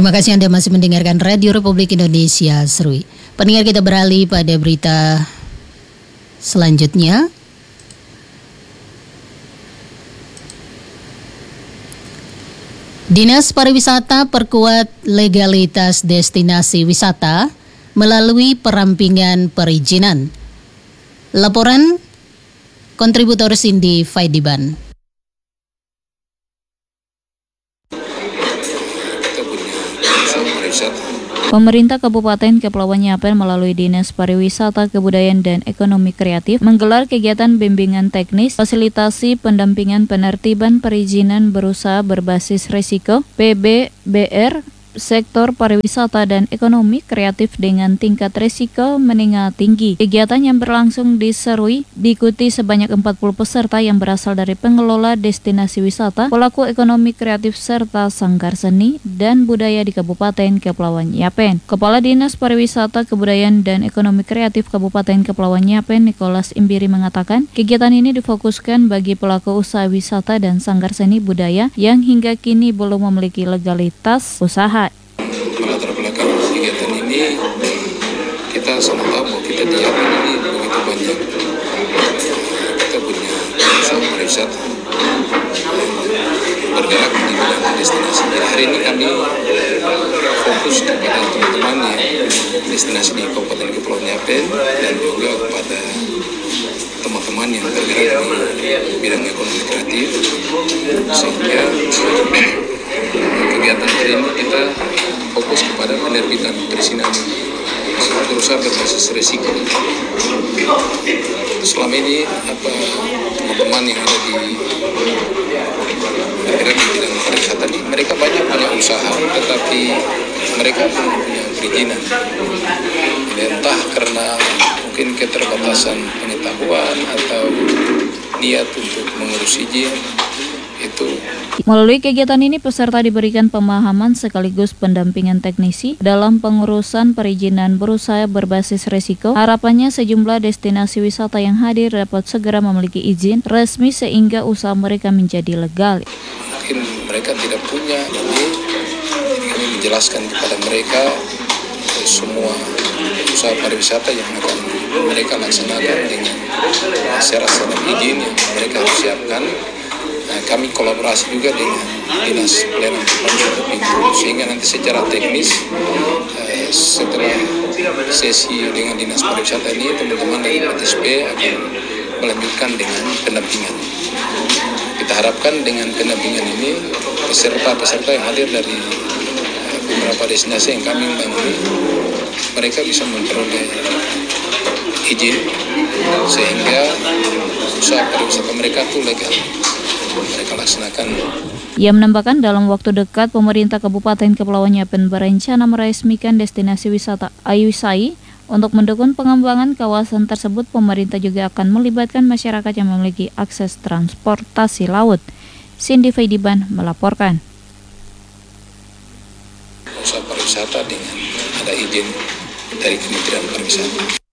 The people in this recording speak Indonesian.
Terima kasih Anda masih mendengarkan Radio Republik Indonesia Serui. Pendengar, kita beralih pada berita selanjutnya. Dinas Pariwisata perkuat legalitas destinasi wisata melalui perampingan perizinan. Laporan kontributor Cindy Faidiban. Pemerintah Kabupaten Kepulauan Yapen melalui Dinas Pariwisata, Kebudayaan, dan Ekonomi Kreatif menggelar kegiatan bimbingan teknis, fasilitasi pendampingan penertiban perizinan berusaha berbasis risiko (PBBR) sektor pariwisata dan ekonomi kreatif dengan tingkat risiko menengah tinggi. Kegiatan yang berlangsung di Serui diikuti sebanyak 40 peserta yang berasal dari pengelola destinasi wisata, pelaku ekonomi kreatif serta sanggar seni dan budaya di Kabupaten Kepulauan Yapen. Kepala Dinas Pariwisata, Kebudayaan, dan Ekonomi Kreatif Kabupaten Kepulauan Yapen, Nicholas Imbiri, mengatakan kegiatan ini difokuskan bagi pelaku usaha wisata dan sanggar seni budaya yang hingga kini belum memiliki legalitas usaha. Latar belakang kegiatan ini, kita sama tahu bahwa kita di Yapen ini begitu banyak. Kita punya usaha pariwisata bergerak di bidang destinasi. Jadi hari ini kami fokus kepada teman-teman yang destinasi di Kabupaten Kepulauan Yapen dan juga kepada teman-teman yang bergerak di bidang ekonomi kreatif, sehingga kegiatan hari ini kita fokus kepada penerbitan perizinan berusaha berbasis risiko. Selama ini teman-teman yang ada di bergerak di bidang pariwisata ini, mereka banyak punya usaha, tetapi mereka belum punya perizinan. Entah karena mungkin keterbatasan pengetahuan atau niat untuk mengurus izin itu. Melalui kegiatan ini, peserta diberikan pemahaman sekaligus pendampingan teknisi dalam pengurusan perizinan berusaha berbasis risiko. Harapannya sejumlah destinasi wisata yang hadir dapat segera memiliki izin resmi sehingga usaha mereka menjadi legal. Mungkin mereka tidak punya ini, kami menjelaskan kepada mereka semua usaha pariwisata yang akan mereka laksanakan dengan syarat-syarat izin yang mereka harus siapkan. Kami kolaborasi juga dengan Dinas Pelayanan Publik itu, sehingga nanti secara teknis setelah sesi dengan Dinas Pariwisata ini, teman-teman dari PTSP akan melanjutkan dengan pendampingan. Kita harapkan dengan pendampingan ini peserta-peserta yang hadir dari beberapa destinasi yang kami undang, mereka bisa memperoleh izin sehingga usaha pariwisata mereka itu legal. Mereka laksanakan. Ia menambahkan dalam waktu dekat pemerintah Kabupaten Kepulauan Yapen berencana meresmikan destinasi wisata Ayusai. Untuk mendukung pengembangan kawasan tersebut, pemerintah juga akan melibatkan masyarakat yang memiliki akses transportasi laut. Cindy Faidiban melaporkan. Usaha pariwisata dengan ada izin dari Kementerian Pariwisata.